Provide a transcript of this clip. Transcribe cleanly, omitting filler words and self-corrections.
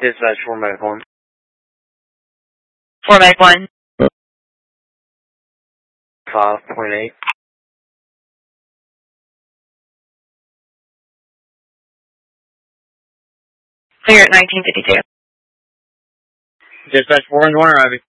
Dispatch 4 Medic 1. 4 Medic 1. 5.8. Clear at 1952. Dispatch 4 in the Warner Ivy.